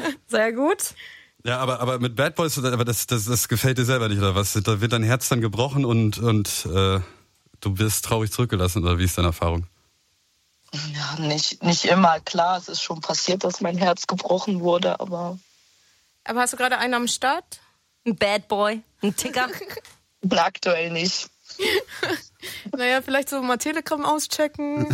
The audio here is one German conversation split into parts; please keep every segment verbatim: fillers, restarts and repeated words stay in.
Sehr gut. Ja, aber, aber mit Bad Boys, aber das, das, das gefällt dir selber nicht, oder was? Da wird dein Herz dann gebrochen und, und äh, du wirst traurig zurückgelassen, oder wie ist deine Erfahrung? Ja, nicht, nicht immer. Klar, es ist schon passiert, dass mein Herz gebrochen wurde, aber... Aber hast du gerade einen am Start? Ein Bad Boy, ein Ticker? Aktuell nicht. Naja, vielleicht so mal Telegram auschecken.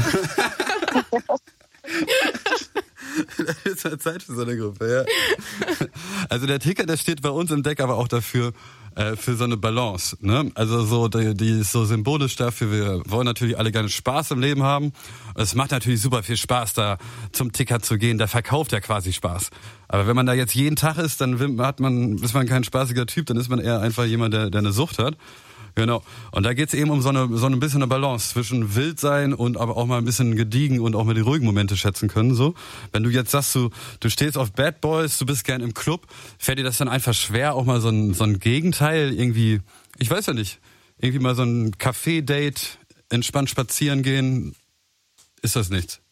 Da ist ja Zeit für so eine Gruppe, ja. Also der Ticker, der steht bei uns im Deck aber auch dafür, äh, für so eine Balance, ne? Also so, die, die ist so symbolisch dafür, wir wollen natürlich alle gerne Spaß im Leben haben. Es macht natürlich super viel Spaß, da zum Ticker zu gehen, der verkauft ja quasi Spaß. Aber wenn man da jetzt jeden Tag ist, dann hat man, ist man kein spaßiger Typ, dann ist man eher einfach jemand, der, der eine Sucht hat. Genau. Und da geht's eben um so eine, so ein bisschen eine Balance zwischen wild sein und aber auch mal ein bisschen gediegen und auch mal die ruhigen Momente schätzen können, so. Wenn du jetzt sagst, du, du stehst auf Bad Boys, du bist gern im Club, fällt dir das dann einfach schwer, auch mal so ein, so ein Gegenteil irgendwie, ich weiß ja nicht, irgendwie mal so ein Café-Date, entspannt spazieren gehen, ist das nichts?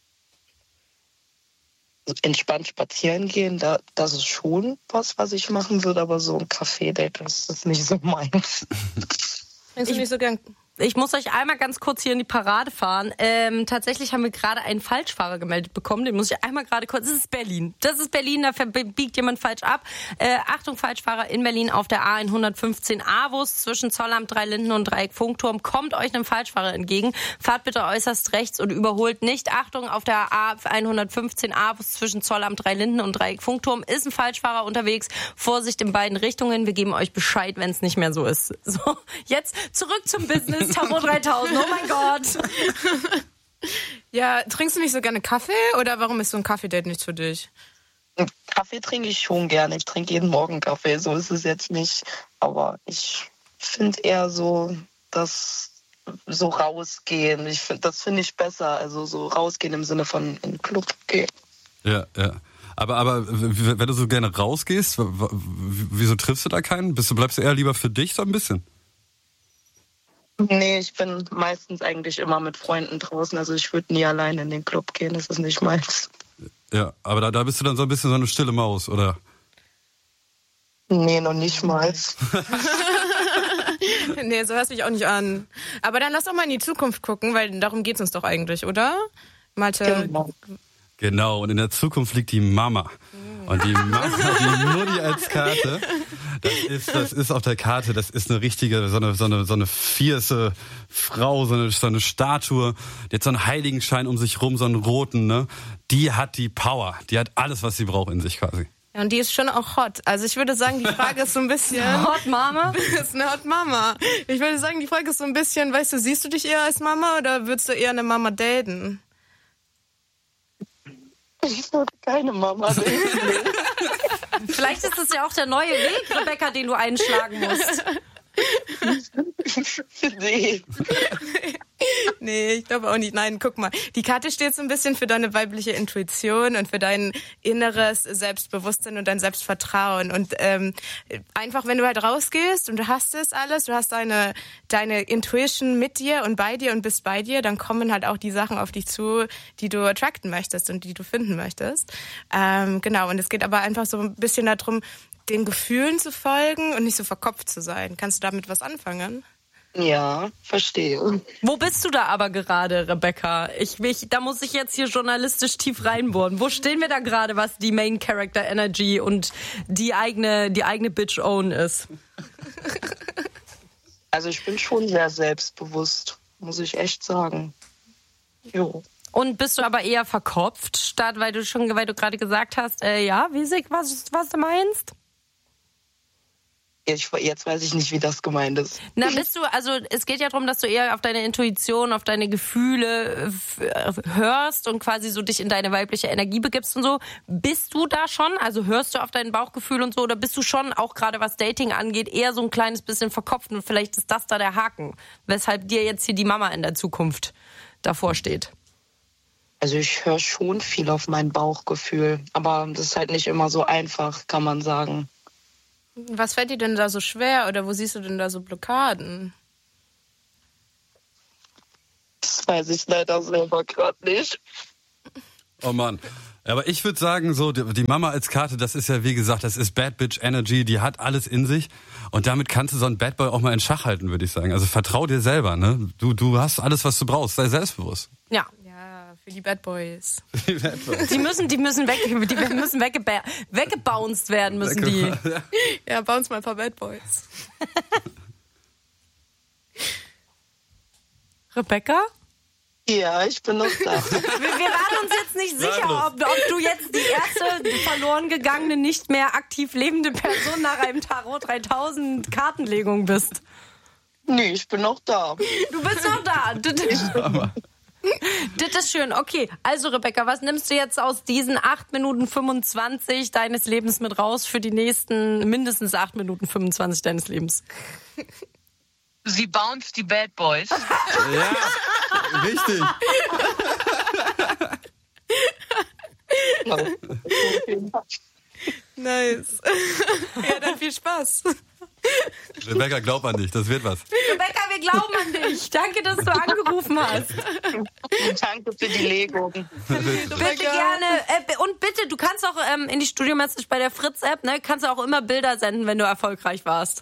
Entspannt spazieren gehen, da, das ist schon was, was ich machen würde, aber so ein Café-Date, das ist nicht so meins. Findest du nicht so gern? Ich muss euch einmal ganz kurz hier in die Parade fahren. Ähm, tatsächlich haben wir gerade einen Falschfahrer gemeldet bekommen. Den muss ich einmal gerade kurz... Das ist Berlin. Das ist Berlin, da biegt jemand falsch ab. Äh, Achtung, Falschfahrer in Berlin auf der A hundertfünfzehn Avus zwischen Zollamt, Dreilinden und Dreieck Funkturm. Kommt euch einem Falschfahrer entgegen. Fahrt bitte äußerst rechts und überholt nicht. Achtung, auf der A hundertfünfzehn Avus zwischen Zollamt, Dreilinden und Dreieck Funkturm ist ein Falschfahrer unterwegs. Vorsicht in beiden Richtungen. Wir geben euch Bescheid, wenn es nicht mehr so ist. So, jetzt zurück zum Business. Tamo dreitausend, oh mein Gott. Ja, trinkst du nicht so gerne Kaffee oder warum ist so ein Kaffee-Date nichts für dich? Kaffee trinke ich schon gerne. Ich trinke jeden Morgen Kaffee, so ist es jetzt nicht. Aber ich finde eher so, dass so rausgehen, ich find, das finde ich besser. Also so rausgehen im Sinne von in den Club gehen. Ja, ja. Aber, aber wenn du so gerne rausgehst, wieso triffst du da keinen? Bist du, bleibst du eher lieber für dich so ein bisschen? Nee, ich bin meistens eigentlich immer mit Freunden draußen. Also ich würde nie alleine in den Club gehen, das ist nicht meins. Ja, aber da, da bist du dann so ein bisschen so eine stille Maus, oder? Nee, noch nicht mal. Nee, so hörst mich auch nicht an. Aber dann lass doch mal in die Zukunft gucken, weil darum geht's uns doch eigentlich, oder? Malte. Genau. Genau, und in der Zukunft liegt die Mama. Und die Mama, die Mutti als Karte, das ist, das ist auf der Karte, das ist eine richtige, so eine, so eine, so eine fierce Frau, so eine, so eine Statue, die hat so einen Heiligenschein um sich rum, so einen roten, ne? Die hat die Power, die hat alles, was sie braucht in sich quasi. Ja, und die ist schon auch hot. Also ich würde sagen, die Frage ist so ein bisschen... Hot Mama? ist eine Hot Mama. Ich würde sagen, die Frage ist so ein bisschen, weißt du, siehst du dich eher als Mama oder würdest du eher eine Mama daten? Ich würde keine Mama daten. Vielleicht ist das ja auch der neue Weg, Rebecca, den du einschlagen musst. Nee. Nee, ich glaube auch nicht. Nein, guck mal. Die Karte steht so ein bisschen für deine weibliche Intuition und für dein inneres Selbstbewusstsein und dein Selbstvertrauen. Und ähm, einfach, wenn du halt rausgehst und du hast das alles, du hast deine, deine Intuition mit dir und bei dir und bist bei dir, dann kommen halt auch die Sachen auf dich zu, die du attracten möchtest und die du finden möchtest. Ähm, genau, und es geht aber einfach so ein bisschen darum, den Gefühlen zu folgen und nicht so verkopft zu sein. Kannst du damit was anfangen? Ja, verstehe. Wo bist du da aber gerade, Rebecca? Ich, ich, da muss ich jetzt hier journalistisch tief reinbohren. Wo stehen wir da gerade, was die Main Character Energy und die eigene, die eigene Bitch Own ist? Also ich bin schon sehr selbstbewusst, muss ich echt sagen. Jo. Und bist du aber eher verkopft, statt weil du schon, weil du gerade gesagt hast, äh, ja, wie was, was du meinst? Ich, jetzt weiß ich nicht, wie das gemeint ist. Na, bist du, also es geht ja darum, dass du eher auf deine Intuition, auf deine Gefühle äh, hörst und quasi so dich in deine weibliche Energie begibst und so. Bist du da schon? Also hörst du auf dein Bauchgefühl und so? Oder bist du schon, auch gerade was Dating angeht, eher so ein kleines bisschen verkopft und vielleicht ist das da der Haken, weshalb dir jetzt hier die Mama in der Zukunft davor steht? Also ich höre schon viel auf mein Bauchgefühl, aber das ist halt nicht immer so einfach, kann man sagen. Was fällt dir denn da so schwer oder wo siehst du denn da so Blockaden? Das weiß ich leider selber gerade nicht. Oh Mann. Aber ich würde sagen, so die Mama als Karte, das ist ja wie gesagt, das ist Bad Bitch Energy, die hat alles in sich und damit kannst du so einen Bad Boy auch mal in Schach halten, würde ich sagen. Also vertrau dir selber, ne? Du du hast alles, was du brauchst, sei selbstbewusst. Ja. Ja, für die Bad Boys. Die Bad Boys. Die müssen, die müssen weg, die müssen weggeba- weggebounced werden, müssen die. Ja, bei uns mal ein paar Bad Boys. Rebecca? Ja, ich bin noch da. Wir, wir waren uns jetzt nicht sicher, ob, ob du jetzt die erste verloren gegangene, nicht mehr aktiv lebende Person nach einem Tarot dreitausend Kartenlegung bist. Nee, ich bin noch da. Du bist noch da. Das ist schön. Okay, also Rebecca, was nimmst du jetzt aus diesen acht Minuten fünfundzwanzig deines Lebens mit raus für die nächsten mindestens acht Minuten fünfundzwanzig deines Lebens? Sie bounced die Bad Boys. Ja, richtig. Nice. Ja, dann viel Spaß. Rebecca, glaub an dich, das wird was. Rebecca, wir glauben an dich. Danke, dass du angerufen hast. Danke für die Legung. Bitte gerne. Äh, und bitte, du kannst auch ähm, in die Studio-Message bei der Fritz-App, ne, kannst du auch immer Bilder senden, wenn du erfolgreich warst.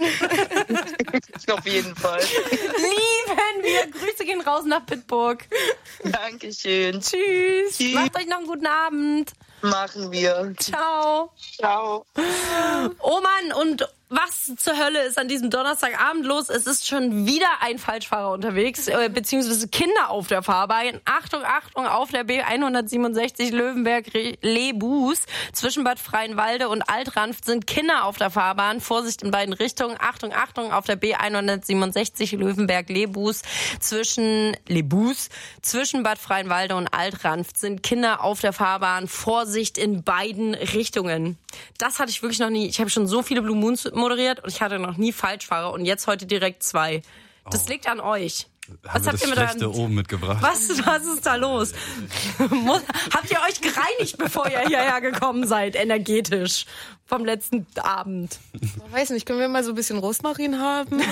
Auf jeden Fall. Lieben wir. Grüße gehen raus nach Bitburg. Dankeschön. Tschüss. Tschüss. Macht euch noch einen guten Abend. Machen wir. Ciao. Ciao. Oh Mann, und was zur Hölle ist an diesem Donnerstagabend los? Es ist schon wieder ein Falschfahrer unterwegs, äh, beziehungsweise Kinder auf der Fahrbahn. Achtung, Achtung, auf der B hundertsiebenundsechzig Löwenberg-Lebus zwischen Bad Freienwalde und Altranft sind Kinder auf der Fahrbahn. Vorsicht in beiden Richtungen. Achtung, Achtung, auf der B hundertsiebenundsechzig Löwenberg-Lebus zwischen Lebus zwischen Bad Freienwalde und Altranft sind Kinder auf der Fahrbahn. Vorsicht in beiden Richtungen. Das hatte ich wirklich noch nie. Ich habe schon so viele Blue Moons moderiert und ich hatte noch nie Falschfahrer und jetzt heute direkt zwei. Das liegt an euch. Haben Was wir habt das ihr mit Schlechte euren... oben mitgebracht? Was, was ist da los? Muss, habt ihr euch gereinigt, bevor ihr hierher gekommen seid, energetisch, vom letzten Abend? Ich weiß nicht, können wir mal so ein bisschen Rosmarin haben?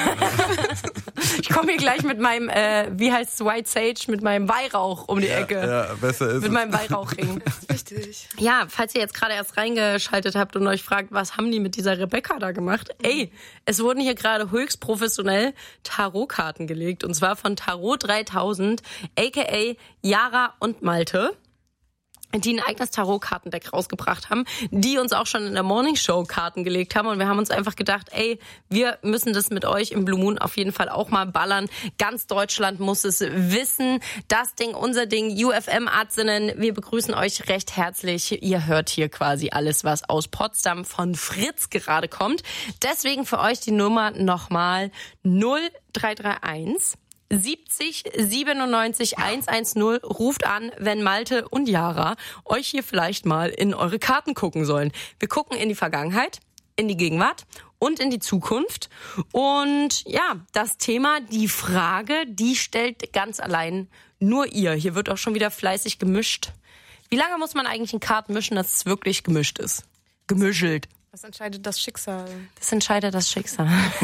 Ich komme hier gleich mit meinem, äh, wie heißt es, White Sage, mit meinem Weihrauch um die Ecke. Ja, besser ist Mit es. meinem Weihrauchring. Richtig. Ja, falls ihr jetzt gerade erst reingeschaltet habt und euch fragt, was haben die mit dieser Rebecca da gemacht? Ey, es wurden hier gerade höchst professionell Tarotkarten gelegt. Und zwar von Tarot dreitausend, aka Yara und Malte, die ein eigenes Tarotkartendeck rausgebracht haben, die uns auch schon in der Morning Show Karten gelegt haben. Und wir haben uns einfach gedacht, ey, wir müssen das mit euch im Blue Moon auf jeden Fall auch mal ballern. Ganz Deutschland muss es wissen. Das Ding, unser Ding, U F M-Artinnen, wir begrüßen euch recht herzlich. Ihr hört hier quasi alles, was aus Potsdam von Fritz gerade kommt. Deswegen für euch die Nummer nochmal null drei drei eins siebzig siebenundneunzig hundertzehn. Ruft an, wenn Malte und Yara euch hier vielleicht mal in eure Karten gucken sollen. Wir gucken in die Vergangenheit, in die Gegenwart und in die Zukunft. Und ja, das Thema, die Frage, die stellt ganz allein nur ihr. Hier wird auch schon wieder fleißig gemischt. Wie lange muss man eigentlich in Karten mischen, dass es wirklich gemischt ist? Gemischelt. Was entscheidet das Schicksal? Das entscheidet das Schicksal.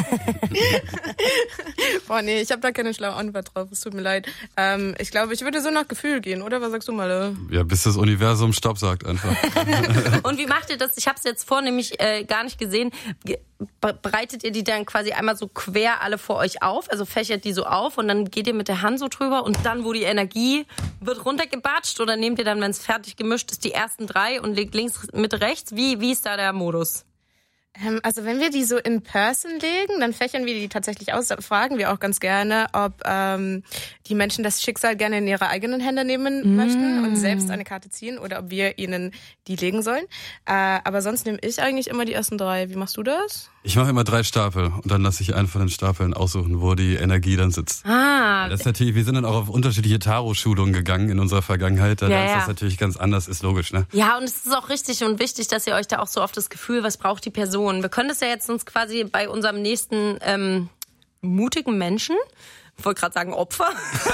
Boah, nee, ich habe da keine schlaue Antwort drauf. Es tut mir leid. Ähm, ich glaube, ich würde so nach Gefühl gehen, oder? Was sagst du, Malle? Ja, bis das Universum Stopp sagt einfach. Und wie macht ihr das? Ich habe es jetzt vor, nämlich äh, gar nicht gesehen. Ge- Bereitet ihr die dann quasi einmal so quer alle vor euch auf? Also fächert die so auf und dann geht ihr mit der Hand so drüber und dann, wo die Energie wird runtergebatscht, oder nehmt ihr dann, wenn es fertig gemischt ist, die ersten drei und legt links mit rechts? Wie, wie ist da der Modus? Ähm, also wenn wir die so in person legen, dann fächern wir die tatsächlich aus. Da fragen wir auch ganz gerne, ob ähm, die Menschen das Schicksal gerne in ihre eigenen Hände nehmen mm. möchten und selbst eine Karte ziehen oder ob wir ihnen die legen sollen. Äh, aber sonst nehme ich eigentlich immer die ersten drei. Wie machst du das? Ich mache immer drei Stapel und dann lasse ich einen von den Stapeln aussuchen, wo die Energie dann sitzt. Ah, Das ist natürlich, wir sind dann auch auf unterschiedliche Tarot-Schulungen gegangen in unserer Vergangenheit. Da Ja, ist ja. das natürlich ganz anders, ist logisch, ne? ja, und es ist auch richtig und wichtig, dass ihr euch da auch so auf das Gefühl, was braucht die Person. Wir können das ja jetzt uns quasi bei unserem nächsten ähm, mutigen Menschen, ich wollte gerade sagen Opfer,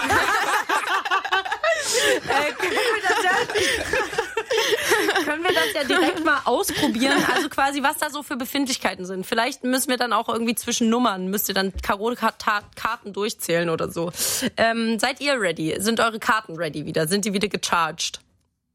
äh, können wir das ja, können wir das ja direkt mal ausprobieren, also quasi, was da so für Befindlichkeiten sind. Vielleicht müssen wir dann auch irgendwie zwischen Nummern, müsst ihr dann Tarot-Karten durchzählen oder so. Ähm, seid ihr ready? Sind eure Karten ready wieder? Sind die wieder gecharged?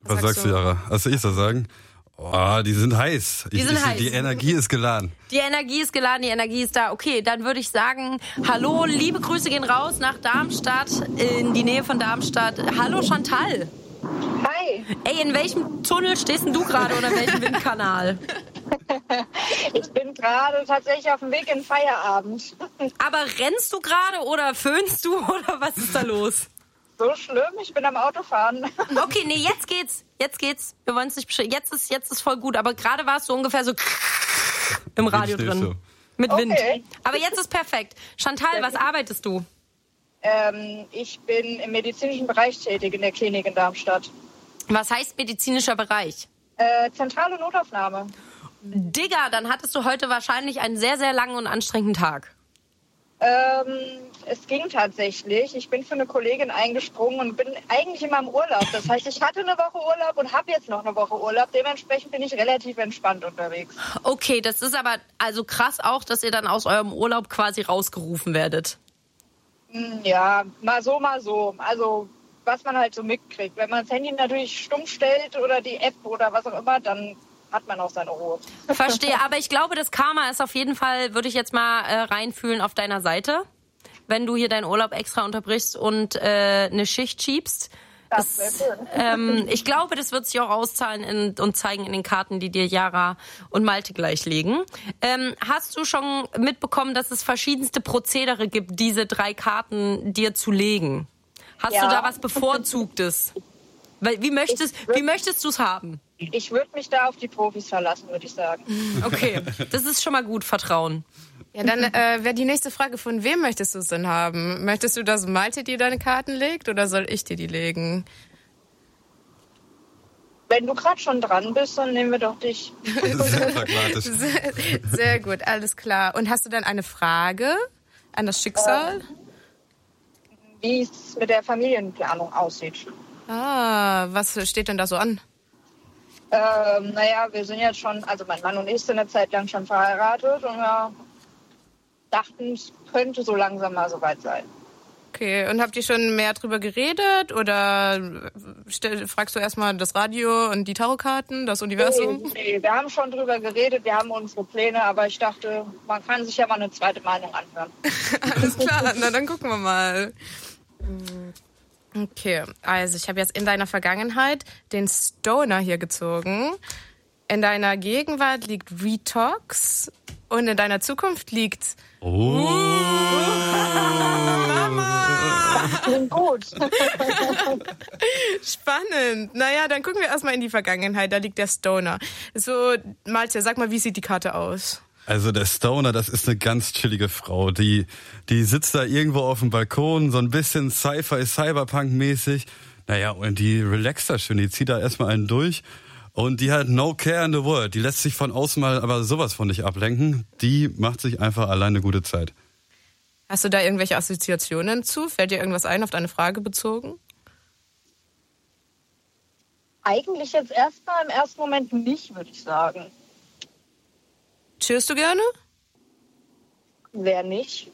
Was sagst du, Yara? Was soll ich so sagen? Oh, die sind heiß. Die ich, sind ich, heiß. Die Energie ist geladen. Die Energie ist geladen, die Energie ist da. Okay, dann würde ich sagen, hallo, liebe Grüße gehen raus nach Darmstadt, in die Nähe von Darmstadt. Hallo Chantal. Hi. Ey, in welchem Tunnel stehst denn du gerade oder in welchem Windkanal? Ich bin gerade tatsächlich auf dem Weg in Feierabend. Aber rennst du gerade oder föhnst du oder was ist da los? So schlimm, ich bin am Autofahren. Okay, nee, jetzt geht's. Jetzt geht's. Wir wollen es nicht beschreiben. Jetzt ist, jetzt ist voll gut. Aber gerade warst du ungefähr so im Radio drin. Du. Mit Wind. Okay. Aber jetzt ist perfekt. Chantal, was arbeitest du? Ähm, ich bin im medizinischen Bereich tätig in der Klinik in Darmstadt. Was heißt medizinischer Bereich? Äh, zentrale Notaufnahme. Digga, dann hattest du heute wahrscheinlich einen sehr, sehr langen und anstrengenden Tag. Ähm, es ging tatsächlich. Ich bin für eine Kollegin eingesprungen und bin eigentlich immer im Urlaub. Das heißt, ich hatte eine Woche Urlaub und habe jetzt noch eine Woche Urlaub. Dementsprechend bin ich relativ entspannt unterwegs. Okay, das ist aber also krass auch, dass ihr dann aus eurem Urlaub quasi rausgerufen werdet. Ja, mal so, mal so. Also, was man halt so mitkriegt. Wenn man das Handy natürlich stumm stellt oder die App oder was auch immer, dann hat man auch seine Ruhe. Verstehe, aber ich glaube, das Karma ist auf jeden Fall, würde ich jetzt mal äh, reinfühlen, auf deiner Seite. Wenn du hier deinen Urlaub extra unterbrichst und äh, eine Schicht schiebst. Das wäre schön. Ähm, ich glaube, das wird sich auch auszahlen in, und zeigen in den Karten, die dir Yara und Malte gleich legen. Ähm, hast du schon mitbekommen, dass es verschiedenste Prozedere gibt, diese drei Karten dir zu legen? Hast Ja. du da was Bevorzugtes? Weil, wie möchtest, wie möchtest du es haben? Ich würde mich da auf die Profis verlassen, würde ich sagen. Okay, das ist schon mal gut, Vertrauen. Ja, dann äh, wäre die nächste Frage, von wem möchtest du es denn haben? Möchtest du, dass Malte dir deine Karten legt oder soll ich dir die legen? Wenn du gerade schon dran bist, dann nehmen wir doch dich. Sehr pragmatisch. Sehr, sehr gut, alles klar. Und hast du dann eine Frage an das Schicksal? Wie es mit der Familienplanung aussieht. Ah, was steht denn da so an? Ähm, naja, wir sind jetzt schon, also mein Mann und ich sind eine Zeit lang schon verheiratet und wir dachten, es könnte so langsam mal soweit sein. Okay, und habt ihr schon mehr drüber geredet oder stell, fragst du erstmal das Radio und die Tarotkarten, das Universum? Nee, nee, wir haben schon drüber geredet, wir haben unsere Pläne, aber ich dachte, man kann sich ja mal eine zweite Meinung anhören. Alles klar, na dann gucken wir mal. Okay, also ich habe jetzt in deiner Vergangenheit den Stoner hier gezogen. In deiner Gegenwart liegt Retox und in deiner Zukunft liegt... Oh. Das klingt gut. Spannend. Naja, dann gucken wir erstmal in die Vergangenheit. Da liegt der Stoner. So, Malte, sag mal, wie sieht die Karte aus? Also der Stoner, das ist eine ganz chillige Frau. Die, die sitzt da irgendwo auf dem Balkon, so ein bisschen Sci-Fi, Cyberpunk-mäßig. Naja, und die relaxt da schön, die zieht da erstmal einen durch. Und die hat no care in the world. Die lässt sich von außen mal aber sowas von nicht ablenken. Die macht sich einfach allein eine gute Zeit. Hast du da irgendwelche Assoziationen zu? Fällt dir irgendwas ein, auf deine Frage bezogen? Eigentlich jetzt erstmal im ersten Moment nicht, würde ich sagen. Chillst du gerne? Wer nicht?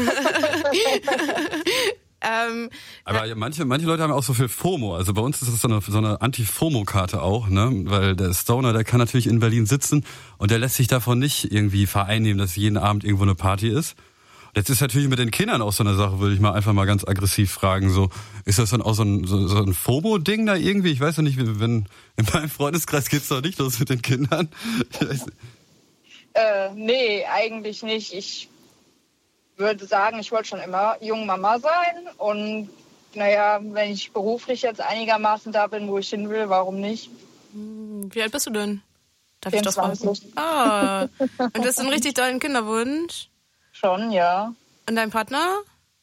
ähm, Aber ja, manche, manche Leute haben auch so viel FOMO. Also bei uns ist das so eine, so eine Anti-FOMO-Karte auch, ne? Weil der Stoner, der kann natürlich in Berlin sitzen und der lässt sich davon nicht irgendwie vereinnehmen, dass jeden Abend irgendwo eine Party ist. Und jetzt ist natürlich mit den Kindern auch so eine Sache, würde ich mal einfach mal ganz aggressiv fragen. So, ist das dann auch so ein, so, so ein FOMO-Ding da irgendwie? Ich weiß ja nicht, wenn in meinem Freundeskreis geht's doch nicht los mit den Kindern. Ich weiß nicht. Äh, nee, eigentlich nicht. Ich würde sagen, ich wollte schon immer Jungmama sein. Und naja, wenn ich beruflich jetzt einigermaßen da bin, wo ich hin will, warum nicht? Wie alt bist du denn? Darf ich das vierundzwanzig. fragen? Ah, und das ist ein richtig tollen Kinderwunsch. Schon, ja. Und dein Partner?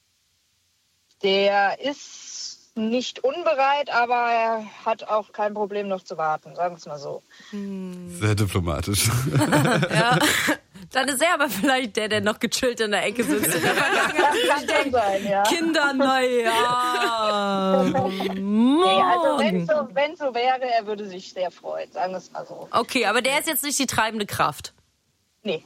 Der ist nicht unbereit, aber er hat auch kein Problem noch zu warten, sagen wir es mal so. Sehr diplomatisch. Ja. Dann ist er aber vielleicht der, der noch gechillt in der Ecke sitzt. Das kann schon sein, ja. Kinder, naja. Nee, also wenn so, wenn so wäre, er würde sich sehr freuen, sagen wir es mal so. Okay, aber der ist jetzt nicht die treibende Kraft. Nee.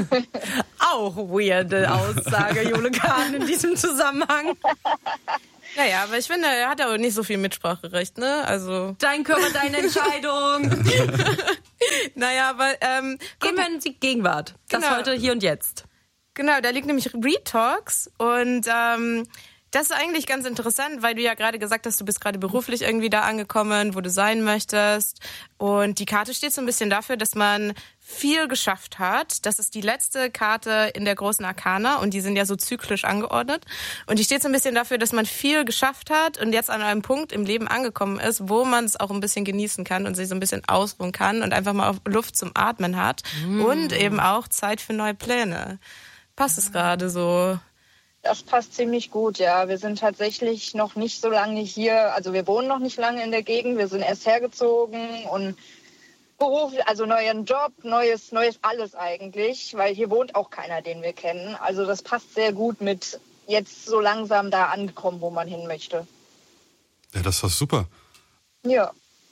Auch weirde Aussage, Jule Kahn, in diesem Zusammenhang. Naja, aber ich finde, er hat auch nicht so viel Mitspracherecht, ne? Also. Dein Körper, deine Entscheidung. Naja, aber ähm, gehen wir in die Gegenwart. Das Genau. heute, hier und jetzt. Genau, da liegt nämlich Retalks und ähm, das ist eigentlich ganz interessant, weil du ja gerade gesagt hast, du bist gerade beruflich irgendwie da angekommen, wo du sein möchtest. Und die Karte steht so ein bisschen dafür, dass man viel geschafft hat. Das ist die letzte Karte in der großen Arkana und die sind ja so zyklisch angeordnet. Und die steht so ein bisschen dafür, dass man viel geschafft hat und jetzt an einem Punkt im Leben angekommen ist, wo man es auch ein bisschen genießen kann und sich so ein bisschen ausruhen kann und einfach mal Luft zum Atmen hat. Mm. Und eben auch Zeit für neue Pläne. Passt es gerade so? Das passt ziemlich gut, ja. Wir sind tatsächlich noch nicht so lange hier, also wir wohnen noch nicht lange in der Gegend, wir sind erst hergezogen und Beruf, also neuen Job, neues, neues alles eigentlich, weil hier wohnt auch keiner, den wir kennen. Also das passt sehr gut mit jetzt so langsam da angekommen, wo man hin möchte. Ja, das war super. Ja.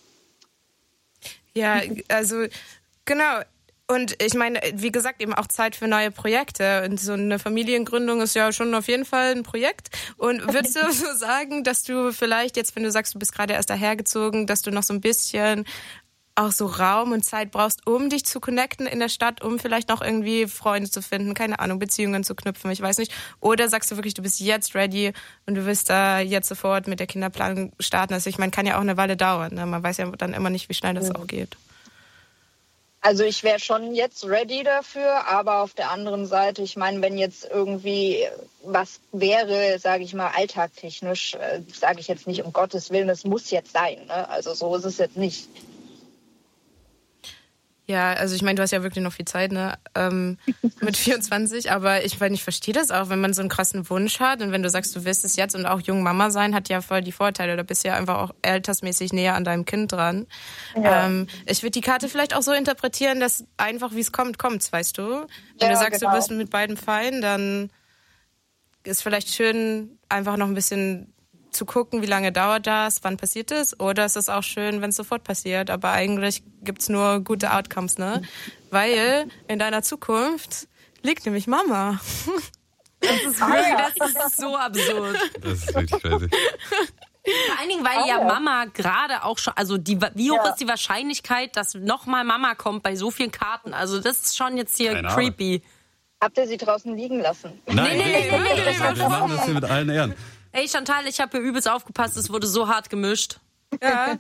Ja, also genau. Und ich meine, wie gesagt, eben auch Zeit für neue Projekte. Und so eine Familiengründung ist ja schon auf jeden Fall ein Projekt. Und würdest du so sagen, dass du vielleicht jetzt, wenn du sagst, du bist gerade erst dahergezogen, dass du noch so ein bisschen auch so Raum und Zeit brauchst, um dich zu connecten in der Stadt, um vielleicht noch irgendwie Freunde zu finden, keine Ahnung, Beziehungen zu knüpfen, ich weiß nicht. Oder sagst du wirklich, du bist jetzt ready und du willst da jetzt sofort mit der Kinderplanung starten? Also ich meine, kann ja auch eine Weile dauern. Ne? Man weiß ja dann immer nicht, wie schnell das mhm. auch geht. Also ich wäre schon jetzt ready dafür, aber auf der anderen Seite, ich meine, wenn jetzt irgendwie was wäre, sage ich mal, alltagtechnisch, äh, sage ich jetzt nicht, um Gottes Willen, es muss jetzt sein. Ne? Also so ist es jetzt nicht. Ja, also ich meine, du hast ja wirklich noch viel Zeit, ne? Ähm, mit vierundzwanzig, aber ich meine, ich verstehe das auch, wenn man so einen krassen Wunsch hat und wenn du sagst, du willst es jetzt und auch jung Mama sein, hat ja voll die Vorteile. Da bist du ja einfach auch altersmäßig näher an deinem Kind dran. Ja. Ähm, ich würde die Karte vielleicht auch so interpretieren, dass einfach, wie es kommt, kommt's, weißt du? Wenn ja, du sagst, genau. Du bist mit beiden fein, dann ist vielleicht schön, einfach noch ein bisschen zu gucken, wie lange dauert das, wann passiert es, oder ist es auch schön, wenn es sofort passiert, aber eigentlich gibt's nur gute Outcomes, ne? Weil in deiner Zukunft liegt nämlich Mama. Das ist wirklich, das ist so absurd. Das ist richtig crazy. Vor allen Dingen, weil ja Mama gerade auch schon, also die, wie hoch ja. ist die Wahrscheinlichkeit, dass nochmal Mama kommt bei so vielen Karten? Also das ist schon jetzt hier Keine creepy. Ahnung. Habt ihr sie draußen liegen lassen? Nein, nee, nee, nee, nee, nee, nee. Wir machen das hier mit allen Ehren. Ey, Chantal, ich habe hier übelst aufgepasst, es wurde so hart gemischt. Ja.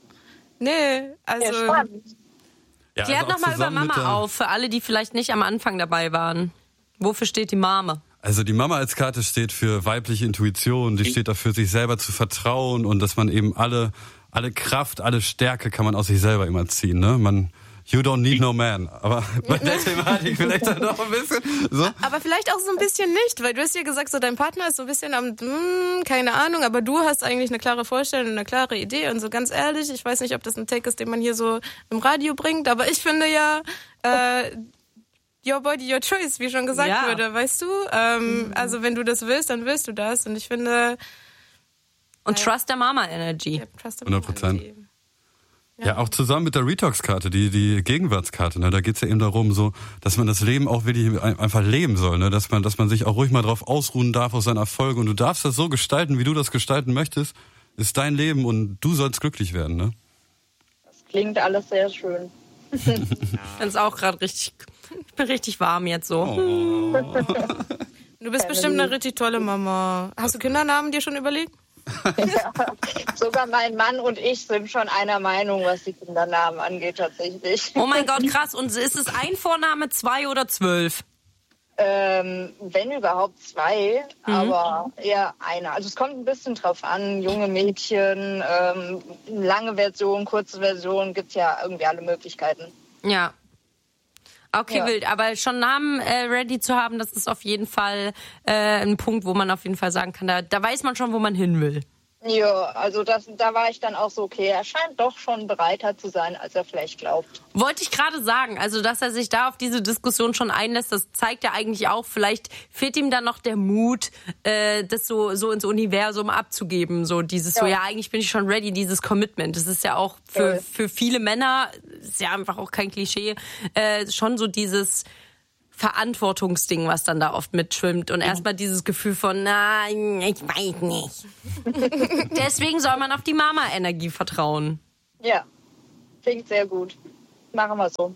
Nee, also... Ja, ja, Klärt also nochmal über Mama auf, für alle, die vielleicht nicht am Anfang dabei waren. Wofür steht die Mama? Also die Mama als Karte steht für weibliche Intuition, die steht dafür, sich selber zu vertrauen und dass man eben alle, alle Kraft, alle Stärke kann man aus sich selber immer ziehen, ne? Man... You don't need no man. Aber bei der Thematik vielleicht dann noch ein bisschen. So. Aber vielleicht auch so ein bisschen nicht, weil du hast ja gesagt, so dein Partner ist so ein bisschen am, hm, keine Ahnung, aber du hast eigentlich eine klare Vorstellung, eine klare Idee und so ganz ehrlich, ich weiß nicht, ob das ein Take ist, den man hier so im Radio bringt, aber ich finde ja, äh, your body, your choice, wie schon gesagt ja. wurde, weißt du? Ähm, mhm. Also wenn du das willst, dann willst du das und ich finde... Und äh, trust the Mama Energy. Ja, trust the hundert Prozent. Ja, auch zusammen mit der Retox-Karte, die, die Gegenwartskarte, ne, da geht's ja eben darum, so, dass man das Leben auch wirklich einfach leben soll, ne, dass man, dass man sich auch ruhig mal drauf ausruhen darf aus seinen Erfolgen und du darfst das so gestalten, wie du das gestalten möchtest, ist dein Leben und du sollst glücklich werden, ne? Das klingt alles sehr schön. Ich find's auch gerade richtig, ich bin richtig warm jetzt so. Oh. Du bist bestimmt eine richtig tolle Mama. Hast du Kindernamen dir schon überlegt? Ja, sogar mein Mann und ich sind schon einer Meinung, was die Kindernamen angeht, tatsächlich. Oh mein Gott, krass. Und ist es ein Vorname, zwei oder zwölf? Ähm, wenn überhaupt zwei, mhm. aber eher einer. Also es kommt ein bisschen drauf an, junge Mädchen, ähm, lange Version, kurze Version, gibt's ja irgendwie alle Möglichkeiten. Ja. Okay, ja. wild. Aber schon Namen äh, ready zu haben, das ist auf jeden Fall äh, ein Punkt, wo man auf jeden Fall sagen kann, da, da weiß man schon, wo man hin will. Ja, also das, da war ich dann auch so, okay, er scheint doch schon bereiter zu sein, als er vielleicht glaubt. Wollte ich gerade sagen, also dass er sich da auf diese Diskussion schon einlässt, das zeigt ja eigentlich auch, vielleicht fehlt ihm dann noch der Mut, äh, das so so ins Universum abzugeben, so dieses ja. so, ja, eigentlich bin ich schon ready, dieses Commitment. Das ist ja auch für, für viele Männer, ist ja einfach auch kein Klischee, äh, schon so dieses Verantwortungsding, was dann da oft mitschwimmt. Und erstmal dieses Gefühl von, nein, ich weiß nicht. Deswegen soll man auf die Mama-Energie vertrauen. Ja, klingt sehr gut. Machen wir so.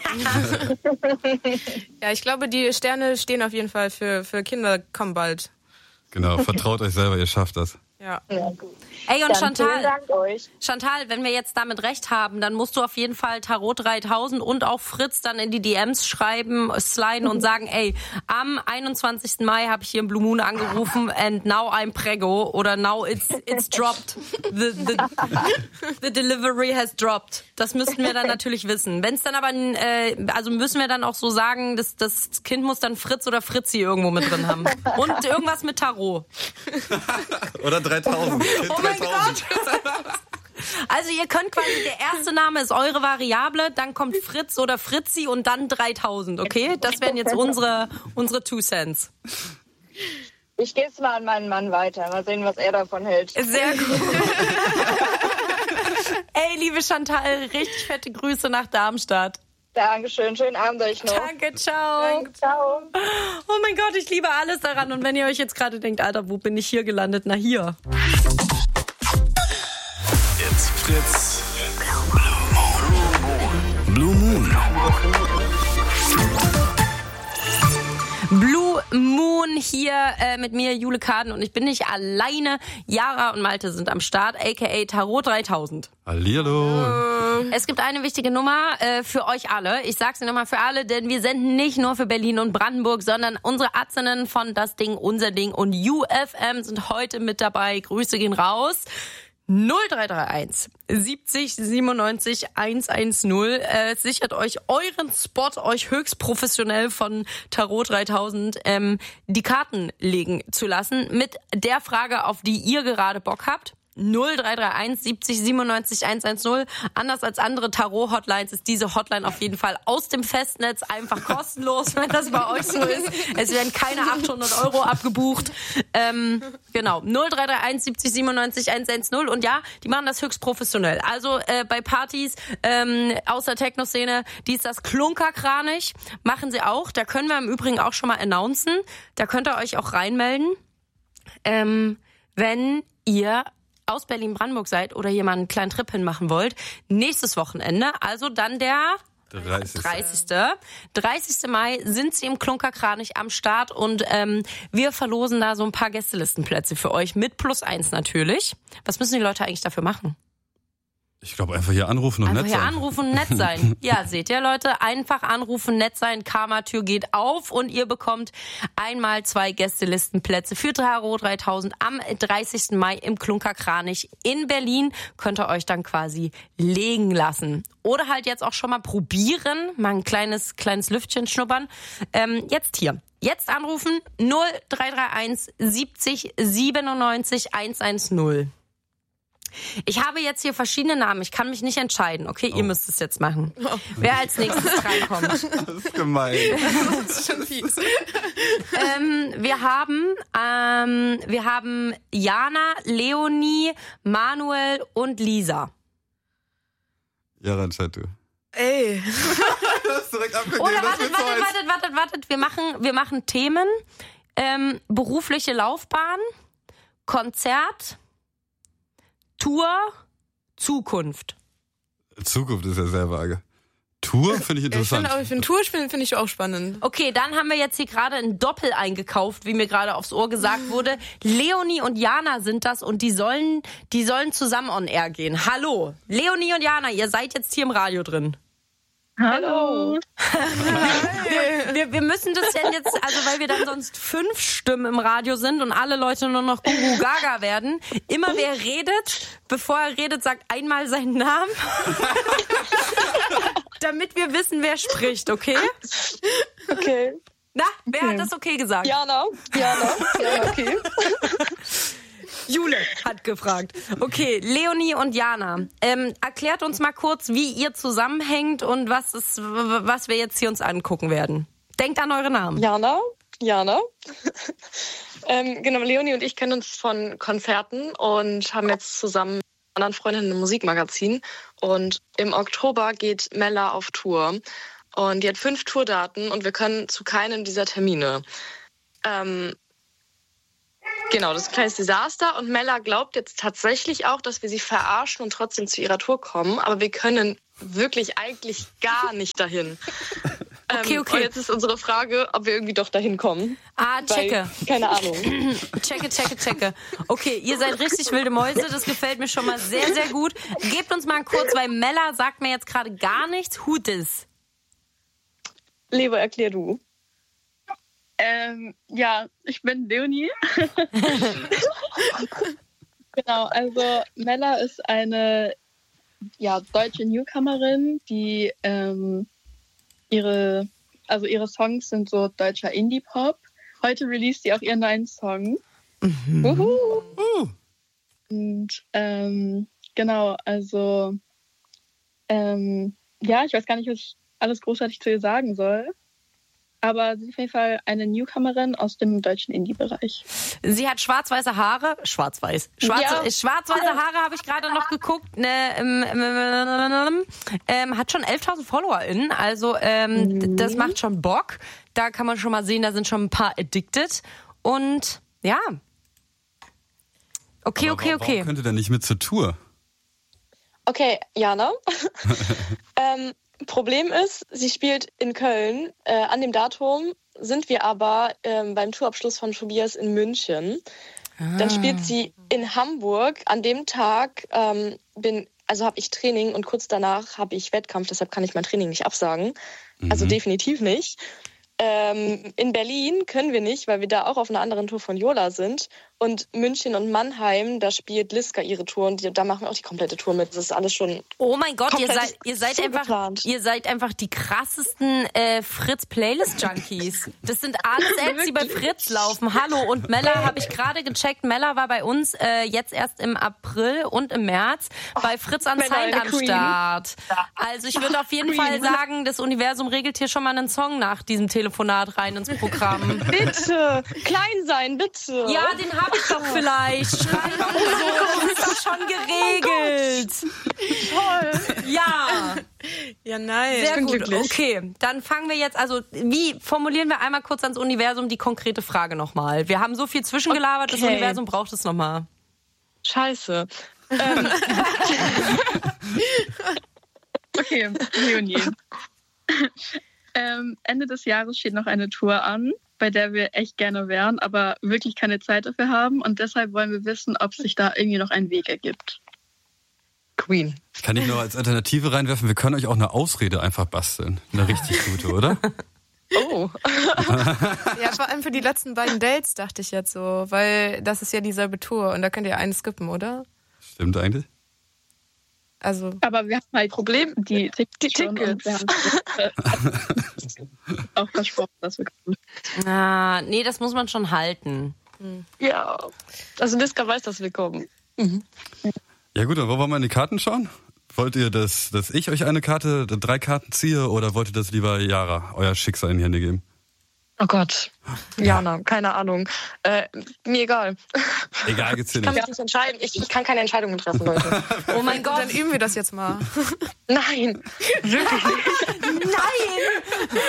Ja, ich glaube, die Sterne stehen auf jeden Fall für, für Kinder kommen bald. Genau, vertraut euch selber, ihr schafft das. Ja. Ja, gut. Ey, und Dann Chantal, vielen Dank euch. Chantal, wenn wir jetzt damit recht haben, dann musst du auf jeden Fall Tarot dreitausend und auch Fritz dann in die D Ms schreiben, sliden und sagen, ey, am einundzwanzigsten Mai habe ich hier im Blue Moon angerufen and now I'm preggo oder now it's it's dropped. The, the, the delivery has dropped. Das müssten wir dann natürlich wissen. Wenn es dann aber, äh, also müssen wir dann auch so sagen, dass das Kind muss dann Fritz oder Fritzi irgendwo mit drin haben. Und irgendwas mit Tarot. Oder dreitausend. Oh mein Gott! Also ihr könnt quasi, der erste Name ist eure Variable, dann kommt Fritz oder Fritzi und dann dreitausend, okay? Das wären jetzt unsere, unsere Two Cents. Ich gebe es mal an meinen Mann weiter. Mal sehen, was er davon hält. Sehr gut. Ey, liebe Chantal, richtig fette Grüße nach Darmstadt. Dankeschön. Schönen Abend euch noch. Danke, ciao. Danke, ciao. Oh mein Gott, ich liebe alles daran. Und wenn ihr euch jetzt gerade denkt, Alter, wo bin ich hier gelandet? Na hier. It's Fritz. Blue Moon. Blue Moon hier äh, mit mir, Jule Kaden, und ich bin nicht alleine. Yara und Malte sind am Start, aka Tarot dreitausend. Hallihallo. Es gibt eine wichtige Nummer äh, für euch alle. Ich sag's nochmal für alle, denn wir senden nicht nur für Berlin und Brandenburg, sondern unsere Atzinnen von Das Ding, Unser Ding und U F M sind heute mit dabei. Grüße gehen raus. null drei drei eins siebzig siebenundneunzig hundertzehn. Äh, sichert euch euren Spot, euch höchst professionell von Tarot dreitausend ähm, die Karten legen zu lassen mit der Frage, auf die ihr gerade Bock habt. null drei drei eins siebzig siebenundneunzig hundertzehn. Anders als andere Tarot-Hotlines ist diese Hotline auf jeden Fall aus dem Festnetz einfach kostenlos, wenn das bei euch so ist. Es werden keine achthundert Euro abgebucht. Ähm, genau, null drei drei eins siebzig siebenundneunzig hundertzehn. Und ja, die machen das höchst professionell. Also äh, bei Partys ähm, aus der Techno-Szene, die ist das Klunkerkranich, machen sie auch. Da können wir im Übrigen auch schon mal announcen. Da könnt ihr euch auch reinmelden, ähm, wenn ihr aus Berlin-Brandenburg seid oder hier mal einen kleinen Trip hinmachen wollt, nächstes Wochenende, also dann der dreißigste dreißigste Mai sind sie im Klunkerkranich am Start und ähm, wir verlosen da so ein paar Gästelistenplätze für euch mit plus eins natürlich. Was müssen die Leute eigentlich dafür machen? Ich glaube, einfach hier anrufen und einfach nett hier sein. anrufen und nett sein. Ja, seht ihr, Leute, einfach anrufen, nett sein, Karma-Tür geht auf und ihr bekommt einmal zwei Gästelistenplätze für Tarot dreitausend am dreißigsten Mai im Klunkerkranich in Berlin. Könnt ihr euch dann quasi legen lassen. Oder halt jetzt auch schon mal probieren, mal ein kleines, kleines Lüftchen schnuppern. Ähm, jetzt hier. Jetzt anrufen null drei drei eins siebzig siebenundneunzig hundertzehn. Ich habe jetzt hier verschiedene Namen. Ich kann mich nicht entscheiden. Okay, oh. Ihr müsst es jetzt machen. Oh. Wer als nächstes reinkommt. Das ist gemein. Das ist schon fies. ähm, wir haben, ähm, wir haben Jana, Leonie, Manuel und Lisa. Ja, Randstadt, du. Ey. Das ist direkt abgegeben. Oder wartet, wartet, wartet, wartet, wartet. Wir machen, wir machen Themen. Ähm, berufliche Laufbahn, Konzert, Tour, Zukunft. Zukunft ist ja sehr vage. Tour finde ich interessant. Ich finde find Tour finde find ich auch spannend. Okay, dann haben wir jetzt hier gerade ein Doppel eingekauft, wie mir gerade aufs Ohr gesagt wurde. Leonie und Jana sind das und die sollen, die sollen zusammen on air gehen. Hallo, Leonie und Jana, ihr seid jetzt hier im Radio drin. Hallo. wir, wir, wir müssen das denn jetzt, also weil wir dann sonst fünf Stimmen im Radio sind und alle Leute nur noch Gugu Gaga werden. Immer wer redet, bevor er redet, sagt einmal seinen Namen. Damit wir wissen, wer spricht, okay? Okay. Na, wer okay. hat das okay gesagt? Jana. Jana. Jana, okay. Jule hat gefragt. Okay, Leonie und Jana, ähm, erklärt uns mal kurz, wie ihr zusammenhängt und was ist, was wir jetzt hier uns angucken werden. Denkt an eure Namen. Jana, Jana. ähm, genau, Leonie und ich kennen uns von Konzerten und haben jetzt zusammen mit anderen Freundinnen ein Musikmagazin. Und im Oktober geht Mella auf Tour. Und die hat fünf Tourdaten und wir können zu keinem dieser Termine. Ähm, genau, das ist ein kleines Desaster. Und Mella glaubt jetzt tatsächlich auch, dass wir sie verarschen und trotzdem zu ihrer Tour kommen. Aber wir können wirklich eigentlich gar nicht dahin. Okay, okay. Und jetzt ist unsere Frage, ob wir irgendwie doch dahin kommen. Ah, checke. Weil, keine Ahnung. checke, checke, checke. Okay, ihr seid richtig wilde Mäuse. Das gefällt mir schon mal sehr, sehr gut. Gebt uns mal kurz, weil Mella sagt mir jetzt gerade gar nichts. Who this? Leo, erklär du. Ähm, ja, ich bin Leonie. Genau, also Mella ist eine ja, deutsche Newcomerin, die ähm, ihre, also ihre Songs sind so deutscher Indie-Pop. Heute released sie auch ihren neuen Song. Mhm. Uhu. Uh. Und ähm, genau, also ähm, ja, ich weiß gar nicht, was ich alles großartig zu ihr sagen soll. Aber sie ist auf jeden Fall eine Newcomerin aus dem deutschen Indie-Bereich. Sie hat schwarz-weiße Haare. Schwarz-weiß. Schwarz, ja. Schwarz-weiße Haare habe ich gerade noch geguckt. Ne, ähm, ähm, ähm, hat schon elftausend FollowerInnen. Also ähm, mhm. das macht schon Bock. Da kann man schon mal sehen, da sind schon ein paar addicted. Und ja. Okay, Aber okay, okay. Warum könnte der nicht mit zur Tour? Okay, Jana. ähm, Problem ist, sie spielt in Köln. Äh, an dem Datum sind wir aber ähm, beim Tourabschluss von Tobias in München. Ah. Dann spielt sie in Hamburg. An dem Tag ähm, bin, also habe ich Training und kurz danach habe ich Wettkampf. Deshalb kann ich mein Training nicht absagen. Mhm. Also definitiv nicht. Ähm, in Berlin können wir nicht, weil wir da auch auf einer anderen Tour von Yola sind. Und München und Mannheim, da spielt Liska ihre Tour und die, da machen wir auch die komplette Tour mit. Das ist alles schon. Oh mein Gott, ihr seid, ihr seid einfach, ihr seid einfach die krassesten äh, Fritz-Playlist-Junkies. Das sind alles Acts, die bei Fritz laufen. Hallo, und Mella habe ich gerade gecheckt. Mella war bei uns äh, jetzt erst im April und im März bei Fritz Unsigned am Start. Also ich würde auf jeden Fall sagen, das Universum regelt hier schon mal einen Song nach diesem Telefonat rein ins Programm. Bitte, klein sein, bitte. Ja, den habe ich doch vielleicht. Schreib doch so, das ist doch schon geregelt. Toll. Ja. Ja, nice. Sehr ich bin gut. glücklich. Okay, dann fangen wir jetzt, also wie formulieren wir einmal kurz ans Universum die konkrete Frage nochmal? Wir haben so viel zwischengelabert, okay. Das Universum braucht es nochmal. Scheiße. ähm. Okay, Leonie. ähm, Ende des Jahres steht noch eine Tour an, bei der wir echt gerne wären, aber wirklich keine Zeit dafür haben. Und deshalb wollen wir wissen, ob sich da irgendwie noch ein Weg ergibt. Queen. Kann ich nur als Alternative reinwerfen, wir können euch auch eine Ausrede einfach basteln. Eine richtig gute, oder? Oh. Ja, vor allem für die letzten beiden Dates dachte ich jetzt so, weil das ist ja dieselbe Tour und da könnt ihr einen skippen, oder? Stimmt eigentlich. Also, aber wir haben halt Problem, die, die Tickets. Und wir haben auch versprochen, dass wir kommen. Ah, nee, das muss man schon halten. Ja, also Liska weiß, dass wir kommen. Mhm. Ja gut, dann wollen wir mal in die Karten schauen? Wollt ihr, dass, dass ich euch eine Karte, drei Karten ziehe oder wollt ihr das lieber Yara, euer Schicksal in die Hände geben? Oh Gott, Jana, keine Ahnung. Äh, mir egal. Egal, geht's dir nicht. Ich kann mich nicht nicht entscheiden. Ich, ich kann keine Entscheidungen treffen, Leute. Oh mein Gott. Dann üben wir das jetzt mal. Nein, wirklich nicht. Nein!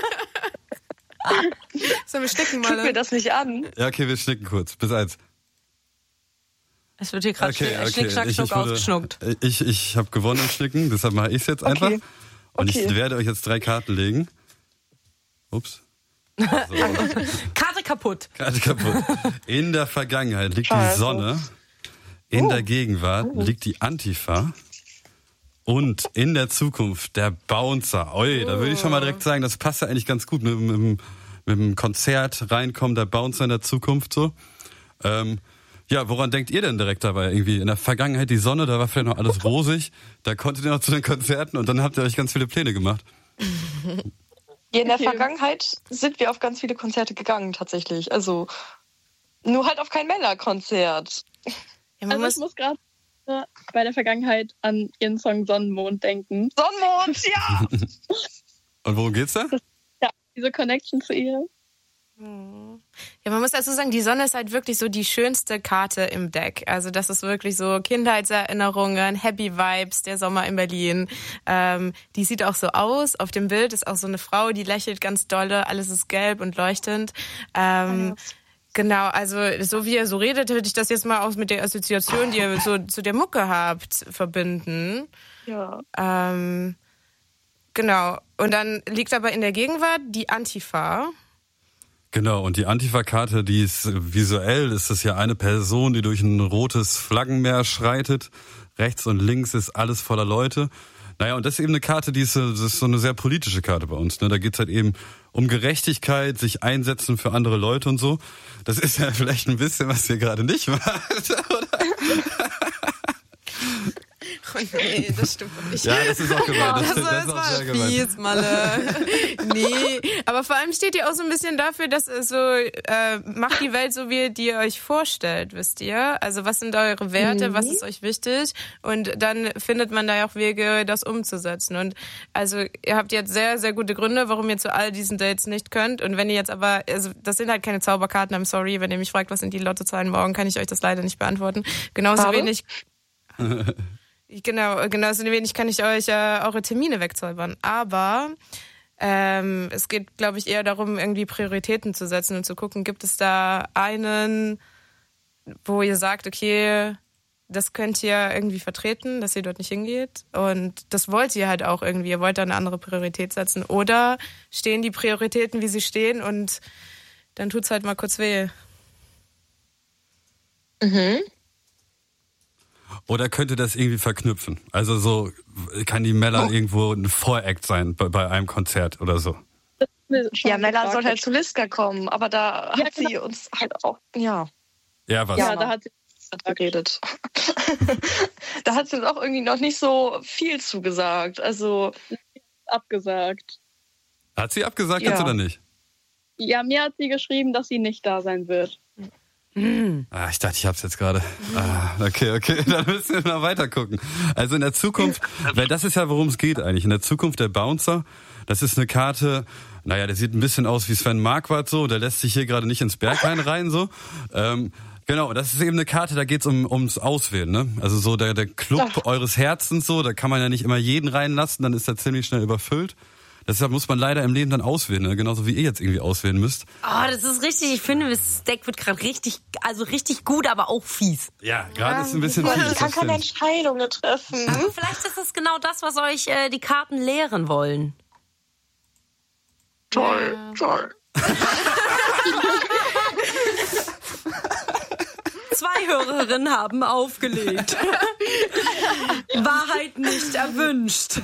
Sollen wir schnicken mal? Guck mir das nicht an. Ja, okay, wir schnicken kurz. Bis eins. Es wird hier gerade okay, schnick, okay. schnick, schnack, schnuck ausgeschnuckt. Ich, ich habe gewonnen im Schnicken, deshalb mache ich es jetzt einfach. Okay. Und okay. ich werde euch jetzt drei Karten legen. Ups. So. Karte kaputt. Karte kaputt. In der Vergangenheit liegt Scheiße. die Sonne. In oh. der Gegenwart oh. liegt die Antifa. Und in der Zukunft der Bouncer. Oi, da würde ich schon mal direkt sagen, das passt ja eigentlich ganz gut mit, mit, mit dem Konzert reinkommen, der Bouncer in der Zukunft so. Ähm, ja, woran denkt ihr denn direkt dabei? Irgendwie in der Vergangenheit die Sonne, da war vielleicht noch alles rosig. Da konntet ihr noch zu den Konzerten und dann habt ihr euch ganz viele Pläne gemacht. Ja, in der Vergangenheit sind wir auf ganz viele Konzerte gegangen, tatsächlich. Also, nur halt auf kein Männerkonzert. Ja, man also muss, muss gerade bei der Vergangenheit an ihren Song Sonnenmond denken. Sonnenmond, ja! Und worum geht's da? Ja, diese Connection zu ihr. Ja, man muss dazu sagen, die Sonne ist halt wirklich so die schönste Karte im Deck. Also das ist wirklich so Kindheitserinnerungen, Happy Vibes, der Sommer in Berlin. Ähm, die sieht auch so aus. Auf dem Bild ist auch so eine Frau, die lächelt ganz dolle. Alles ist gelb und leuchtend. Ähm, genau, also so wie ihr so redet, würde ich das jetzt mal auch mit der Assoziation, die ihr so zu der Mucke habt, verbinden. Ja. Ähm, genau. Und dann liegt aber in der Gegenwart die Antifa. Genau, und die Antifa-Karte, die ist visuell, ist das ja eine Person, die durch ein rotes Flaggenmeer schreitet. Rechts und links ist alles voller Leute. Naja, und das ist eben eine Karte, die ist, das ist so eine sehr politische Karte bei uns. Ne? Da geht's halt eben um Gerechtigkeit, sich einsetzen für andere Leute und so. Das ist ja vielleicht ein bisschen, was ihr gerade nicht macht, oder? Oh nee, das stimmt doch nicht. Ja, das ist auch gemeint. Das, das, das, das das ist auch sehr war gemeint. fies, Malle. Nee, aber vor allem steht ihr auch so ein bisschen dafür, dass es so, äh, macht die Welt so, wie ihr euch vorstellt, wisst ihr? Also was sind eure Werte, Mhm. was ist euch wichtig? Und dann findet man da ja auch Wege, das umzusetzen. Und also ihr habt jetzt sehr, sehr gute Gründe, warum ihr zu all diesen Dates nicht könnt. Und wenn ihr jetzt aber, also das sind halt keine Zauberkarten, I'm sorry, wenn ihr mich fragt, was sind die Lottozahlen morgen, kann ich euch das leider nicht beantworten. Genauso Schade. wenig... Genau, genauso wenig kann ich euch äh, eure Termine wegzaubern. Aber ähm, es geht, glaube ich, eher darum, irgendwie Prioritäten zu setzen und zu gucken, gibt es da einen, wo ihr sagt, okay, das könnt ihr irgendwie vertreten, dass ihr dort nicht hingeht. Und das wollt ihr halt auch irgendwie. Ihr wollt da eine andere Priorität setzen. Oder stehen die Prioritäten, wie sie stehen, und dann tut's halt mal kurz weh. Mhm. Oder könnte das irgendwie verknüpfen? Also so, kann die Mella Oh. irgendwo ein Voract sein bei, bei einem Konzert oder so? Ja, Mella soll halt zu Liska kommen, aber da Ja, hat sie uns halt auch, ja, Ja, was? Ja, Ja, da hat sie geredet. Da hat sie uns auch irgendwie noch nicht so viel zugesagt. Also, abgesagt. Hat sie abgesagt Ja. jetzt oder nicht? Ja, mir hat sie geschrieben, dass sie nicht da sein wird. Ah, ich dachte, ich hab's jetzt gerade. Ah, okay, okay, dann müssen wir mal weiter gucken. Also in der Zukunft, weil das ist ja, worum es geht eigentlich. In der Zukunft der Bouncer, das ist eine Karte, naja, der sieht ein bisschen aus wie Sven Marquardt so, der lässt sich hier gerade nicht ins Berghain rein so. Ähm, genau, das ist eben eine Karte, da geht's um ums Auswählen, ne? Also so der, der Club Ach. eures Herzens so, da kann man ja nicht immer jeden reinlassen, dann ist er ziemlich schnell überfüllt. Deshalb muss man leider im Leben dann auswählen, ne? Genauso wie ihr jetzt irgendwie auswählen müsst. Oh, das ist richtig, ich finde, das Deck wird gerade richtig, also richtig gut, aber auch fies. Ja, gerade ist ein bisschen ich viel. kann das keine stimmt. Entscheidungen treffen. Aber vielleicht ist das genau das, was euch äh, die Karten lehren wollen. Toll, toll. Zwei Hörerinnen haben aufgelegt. Wahrheit nicht erwünscht.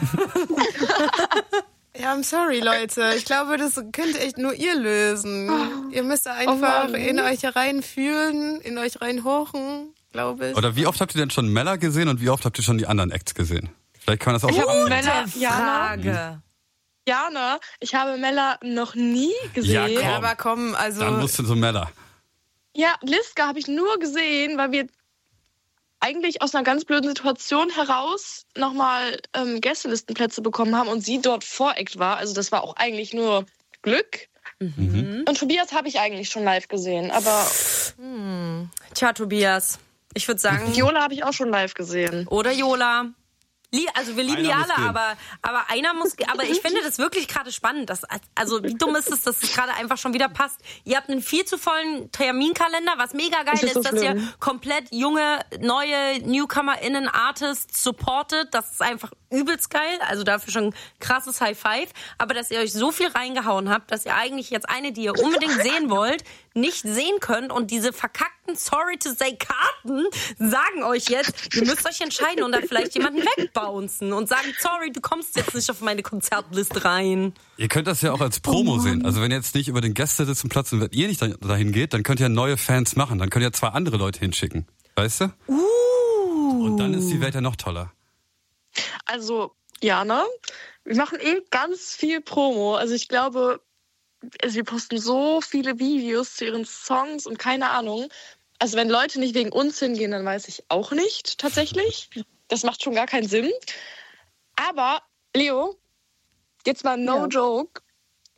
Ja, I'm sorry, Leute. Ich glaube, das könnt echt nur ihr lösen. Ihr müsst da einfach Mann. in euch reinfühlen, in euch reinhochen, glaube ich. Oder wie oft habt ihr denn schon Mella gesehen und wie oft habt ihr schon die anderen Acts gesehen? Vielleicht kann man das auch Ich habe so Mella, Jana, Frage. Jana, ich habe Mella noch nie gesehen. Ja, komm. Ja, aber komm, also... Dann musst du zu Mella. Ja, Liska habe ich nur gesehen, weil wir eigentlich aus einer ganz blöden Situation heraus nochmal ähm, Gästelistenplätze bekommen haben und sie dort Voreact war. Also das war auch eigentlich nur Glück. Mhm. Und Tobias habe ich eigentlich schon live gesehen, aber Tja, Tobias, ich würde sagen, Viola habe ich auch schon live gesehen. oder Jola. Lie- Also wir lieben die Einer muss alle, gehen. aber, aber einer muss ge- aber ich finde das wirklich gerade spannend. Dass, also wie dumm ist es, dass es gerade einfach schon wieder passt. Ihr habt einen viel zu vollen Terminkalender, was mega geil Das ist, ist so dass ihr schlimm. komplett junge, neue NewcomerInnen, Artists supportet. Das ist einfach übelst geil. Also dafür schon krasses High Five. Aber dass ihr euch so viel reingehauen habt, dass ihr eigentlich jetzt eine, die ihr unbedingt sehen wollt, nicht sehen könnt und diese verkackten Sorry to say Karten sagen euch jetzt, ihr müsst euch entscheiden und dann vielleicht jemanden wegbouncen und sagen, sorry, du kommst jetzt nicht auf meine Konzertliste rein. Ihr könnt das ja auch als Promo sehen. Also wenn ihr jetzt nicht über den Gästelistenplatz und wenn ihr nicht dahin geht, dann könnt ihr neue Fans machen. Dann könnt ihr zwei andere Leute hinschicken. Weißt du? Uh. Und dann ist die Welt ja noch toller. Also, Jana, wir machen eh ganz viel Promo. Also ich glaube, also wir posten so viele Videos zu ihren Songs und keine Ahnung. Also wenn Leute nicht wegen uns hingehen, dann weiß ich auch nicht tatsächlich. Das macht schon gar keinen Sinn. Aber, Leo, jetzt mal no Ja. joke.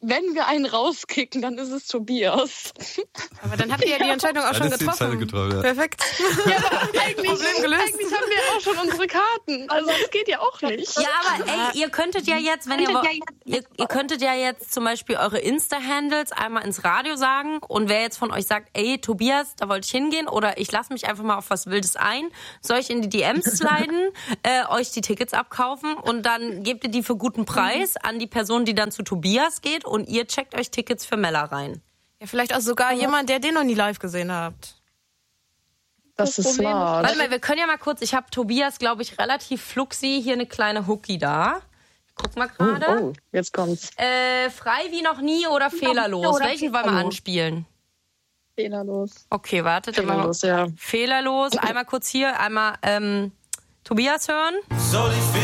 wenn wir einen rauskicken, dann ist es Tobias. Aber dann habt ihr ja die Entscheidung auch Ja, schon das ist die getroffen. Entscheidung getroffen, ja. Perfekt. Ja, aber eigentlich, Problem gelöst. eigentlich haben wir auch schon unsere Karten. Also das geht ja auch nicht. Ja, aber ey, ihr könntet ja jetzt, wenn ihr, wo- ihr, ihr könntet ja jetzt zum Beispiel eure Insta-Handles einmal ins Radio sagen und wer jetzt von euch sagt, ey, Tobias, da wollte ich hingehen oder ich lasse mich einfach mal auf was Wildes ein, soll ich in die D Ms sliden, äh, euch die Tickets abkaufen und dann gebt ihr die für guten Preis an die Person, die dann zu Tobias geht und ihr checkt euch Tickets für Mella rein. Ja, vielleicht auch sogar jemand, der den noch nie live gesehen habt. Das ist smart. Warte mal, wir können ja mal kurz, ich habe Tobias, glaube ich, relativ fluxi hier eine kleine Hookie da. Ich guck mal gerade. Oh, oh, jetzt kommt's. Äh, frei wie noch nie oder fehlerlos? oder Welchen wollen wir fehlerlos. anspielen? Fehlerlos. Okay, wartet. Fehlerlos, ja. Fehlerlos. Einmal kurz hier, einmal ähm, Tobias hören. Soll ich